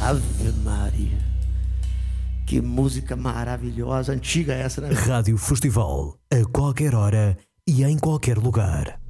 Ave Maria. Que música maravilhosa, antiga essa, né? Rádio Festival, a qualquer hora e em qualquer lugar.